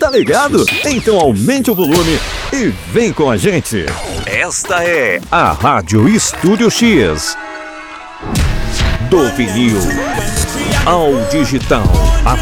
Tá ligado? Então aumente o volume e vem com a gente. Esta é a Rádio Estúdio X. Do vinil ao digital, a